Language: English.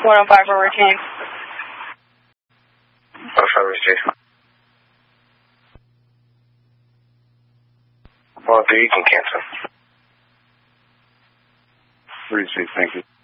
105 for routine. 105 routine. 103, you can cancel. Receive, thank you.